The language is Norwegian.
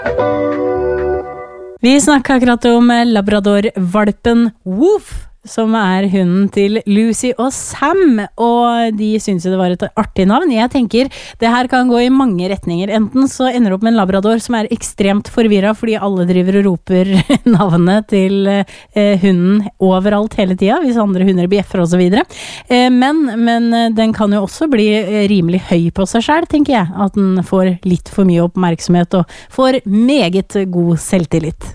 Vi snakket akkurat om Labrador-valpen Woof, som hunden til Lucy og Sam, og de synes jo det var et artig navn. Jeg tenker, det her kan gå i mange retninger. Enten så ender det opp med en labrador som ekstremt forvirret, fordi alle driver og roper navnet til hunden overalt hele tiden, hvis andre hunder bjeffer og så videre. Men den kan jo også bli rimelig høy på seg selv, tenker jeg. At den får litt for mye oppmerksomhet og får meget god selvtillit.